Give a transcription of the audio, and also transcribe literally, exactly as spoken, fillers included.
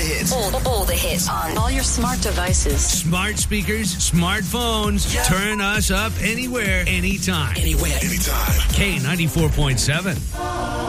hits. All, all the hits on all your smart devices. Smart speakers, smartphones. Yeah. Turn us up anywhere, anytime. Anywhere, anytime. K ninety-four point seven.